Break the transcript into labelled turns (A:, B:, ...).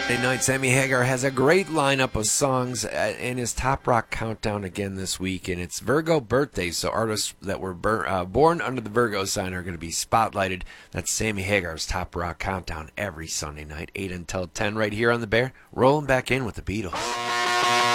A: Sunday night, Sammy Hagar has a great lineup of songs in his Top Rock Countdown again this week, and it's Virgo birthday, so artists that were born under the Virgo sign are going to be spotlighted. That's Sammy Hagar's Top Rock Countdown every Sunday night, 8 until 10, right here on The Bear. Rolling back in with the Beatles.